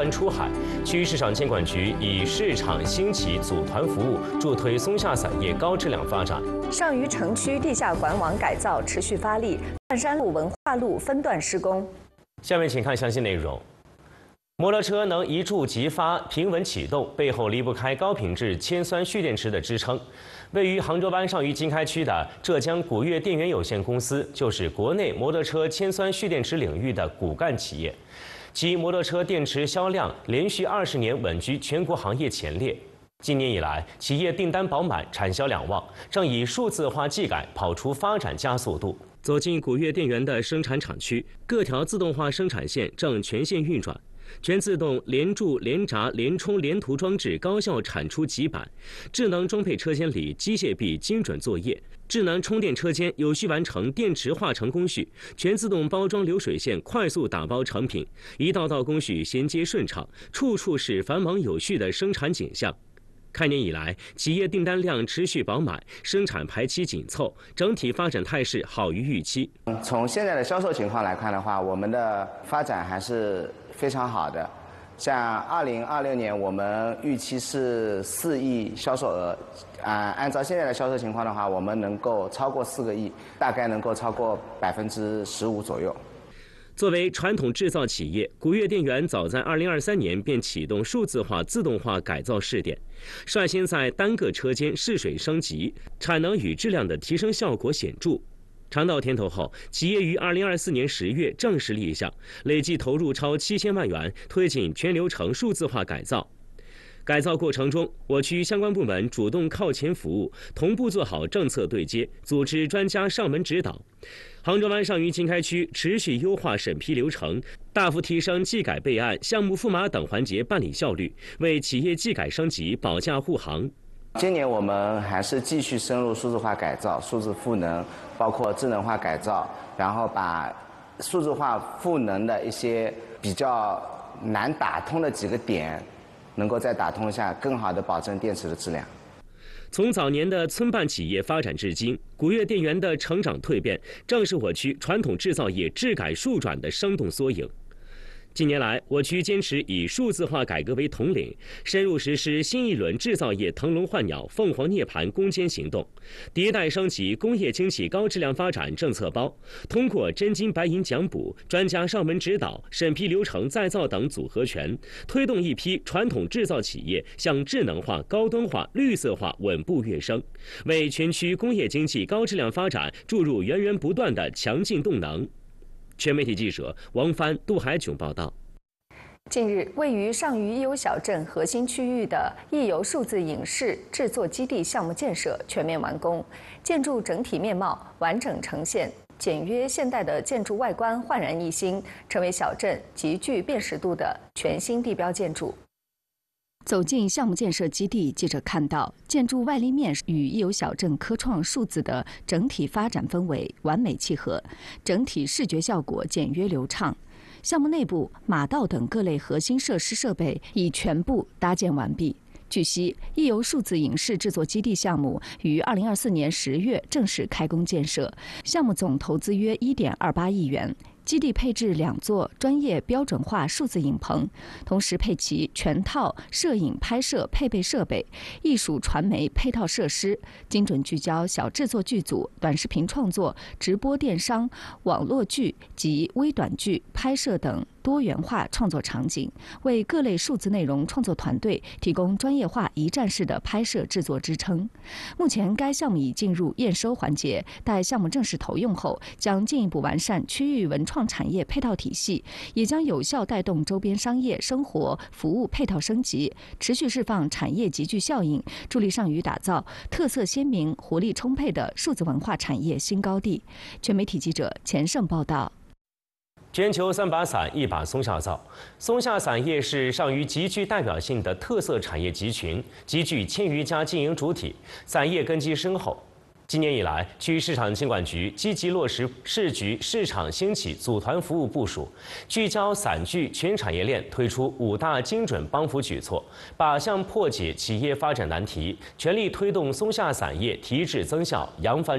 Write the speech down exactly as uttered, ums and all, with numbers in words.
湾出海。区域市场监管局以市场兴起组团服务，助推松下散业高质量发展。 上虞城区地下管网改造持续发力，半山路、文化路分段施工。 下面请看详细内容。 摩托车能一触即发、平稳启动，背后离不开高品质铅酸蓄电池的支撑。位于杭州湾上虞经开区的浙江古越电源有限公司，就是国内摩托车铅酸蓄电池领域的骨干企业，其摩托车电池销量连续二十年稳居全国行业前列。今年以来，企业订单饱满，产销两旺，正以数字化技改跑出发展加速度。走进古越电源的生产厂区，各条自动化生产线正全线运转。 全自动连注、连闸、连冲、连涂装置高效产出极板，智能中配车间里机械臂精准作业，智能充电车间有序完成电池化成工序，全自动包装流水线快速打包成品，一道道工序衔接顺畅，处处是繁忙有序的生产景象。 开年以来，企业订单量持续饱满，生产排期紧凑，整体发展态势好于预期。 从现在的销售情况来看的话，我们的发展还是非常好的。像二零二六年，我们预期是四亿销售额，啊，按照现在的销售情况的话，我们能够超过四个亿，大概能够超过百分之十五左右。 作为传统制造企业，古越电源早在二零二三年便启动数字化、自动化改造试点，率先在单个车间试水升级，产能与质量的提升效果显著。尝到甜头后，企业于二零二四年十月正式立项，累计投入超七千万元，推进全流程数字化改造。 改造过程中，我区相关部门主动靠前服务，同步做好政策对接，组织专家上门指导。杭州湾上虞经开区持续优化审批流程，大幅提升技改备案、项目复码等环节办理效率，为企业技改升级保驾护航。 今年我们还是继续深入数字化改造、数字赋能，包括智能化改造，然后把数字化赋能的一些比较难打通的几个点。 能够再打通一下，更好地保证电池的质量。 从早年的村办企业发展至今，古越电源的成长蜕变，正是我区传统制造业质改数转的生动缩影。 近年来，我区坚持以数字化改革为统领，深入实施新一轮制造业腾笼换鸟、凤凰涅槃攻坚行动，迭代升级工业经济高质量发展政策包，通过真金白银奖补、专家上门指导、审批流程再造等组合拳，推动一批传统制造企业向智能化、高端化、绿色化稳步跃升，为全区工业经济高质量发展注入源源不断的强劲动能。 全媒体记者王帆、杜海炯报道。 近日，位于上虞义游小镇核心区域的义游数字影视制作基地项目建设全面完工，建筑整体面貌完整呈现，简约现代的建筑外观焕然一新，成为小镇极具辨识度的全新地标建筑。 走进项目建设基地，记者看到建筑外立面与义游小镇科创数字的整体发展氛围完美契合，整体视觉效果简约流畅。项目内部马道等各类核心设施设备已全部搭建完毕。据悉，义游数字影视制作基地项目于二零二四年十月正式开工建设，项目总投资约一点二八亿元。 基地配置两座专业标准化数字影棚，同时配齐全套摄影拍摄配备设备、艺术传媒配套设施，精准聚焦小制作剧组、短视频创作、直播电商、网络剧及微短剧拍摄等多元化创作场景，为各类数字内容创作团队提供专业化一站式的拍摄制作支撑。目前，该项目已进入验收环节，待项目正式投用后，将进一步完善区域文创 产业配套体系，也将有效带动周边商业、生活服务配套升级，持续释放产业集聚效应，助力上虞打造特色鲜明、活力充沛的数字文化产业新高地。全媒体记者钱胜报道。 全球三把伞，一把松下造。松下伞业是上虞极具代表性的特色产业集群，集聚千余家经营主体，伞业根基深厚。 今年以来，区域市场监管局积极落实市局市场兴起组团服务部署，聚焦伞具全产业链，推出五大精准帮扶举措，靶向破解企业发展难题，全力推动松下伞业提质增效，扬帆。